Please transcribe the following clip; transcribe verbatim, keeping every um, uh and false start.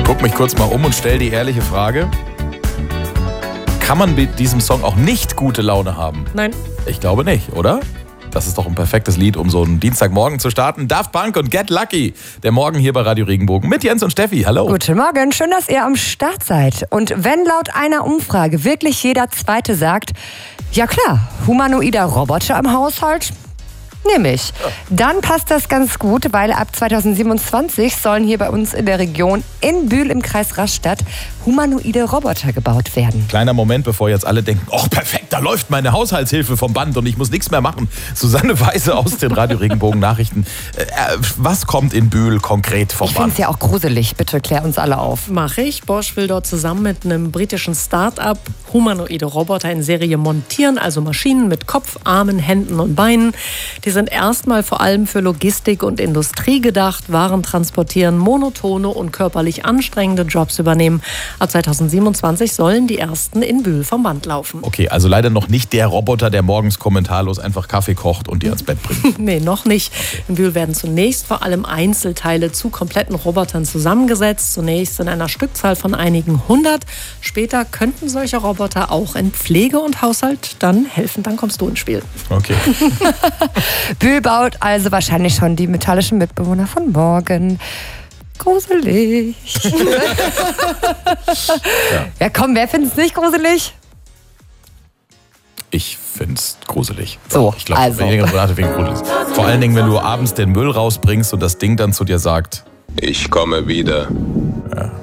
Guck mich kurz mal um und stell die ehrliche Frage. Kann man mit diesem Song auch nicht gute Laune haben? Nein. Ich glaube nicht, oder? Das ist doch ein perfektes Lied, um so einen Dienstagmorgen zu starten. Daft Punk und Get Lucky. Der Morgen hier bei Radio Regenbogen mit Jens und Steffi. Hallo. Guten Morgen, schön, dass ihr am Start seid. Und wenn laut einer Umfrage wirklich jeder Zweite sagt, ja klar, humanoider Roboter im Haushalt, nehme ich. Dann passt das ganz gut, weil ab zweitausendsiebenundzwanzig sollen hier bei uns in der Region in Bühl im Kreis Rastatt humanoide Roboter gebaut werden. Kleiner Moment, bevor jetzt alle denken, oh perfekt, da läuft meine Haushaltshilfe vom Band und ich muss nichts mehr machen. Susanne Weise aus den Radio Regenbogen Nachrichten. Äh, was kommt in Bühl konkret vom Ich Band? finde es ja auch gruselig. Bitte klär uns alle auf. Mache ich. Bosch will dort zusammen mit einem britischen Start-up humanoide Roboter in Serie montieren, also Maschinen mit Kopf, Armen, Händen und Beinen. Die sind erstmal vor allem für Logistik und Industrie gedacht, Waren transportieren, monotone und körperlich anstrengende Jobs übernehmen. Ab zweitausendsiebenundzwanzig sollen die ersten in Bühl vom Band laufen. Okay, also leider noch nicht der Roboter, der morgens kommentarlos einfach Kaffee kocht und dir ans Bett bringt. Nee, noch nicht. In Bühl werden zunächst vor allem Einzelteile zu kompletten Robotern zusammengesetzt. Zunächst in einer Stückzahl von einigen hundert. Später könnten solche Roboter auch in Pflege und Haushalt dann helfen. Dann kommst du ins Spiel. Okay. Bühl baut also wahrscheinlich schon die metallischen Mitbewohner von morgen. Gruselig. Ja. Ja komm, wer findet es nicht gruselig? Ich find's gruselig. So, ich glaube, also. weniger Monate wegen gruselig. Vor allen Dingen, wenn du abends den Müll rausbringst und das Ding dann zu dir sagt, ich komme wieder. Ja.